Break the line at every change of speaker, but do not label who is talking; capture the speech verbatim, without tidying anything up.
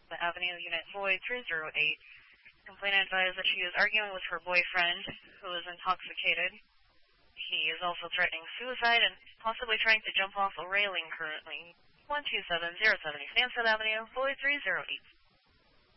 Avenue, Unit Void three zero eight. Complainant advised that she is arguing with her boyfriend, who is intoxicated. He is also threatening suicide and possibly trying to jump off a railing currently. one two seven zero seven East Ansett Avenue, Void three zero eight.